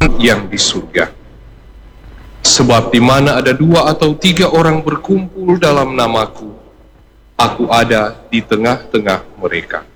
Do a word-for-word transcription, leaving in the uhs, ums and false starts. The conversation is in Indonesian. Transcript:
tempat yang di surga. Sebab di mana ada dua atau tiga orang berkumpul dalam namaku, aku ada di tengah-tengah mereka.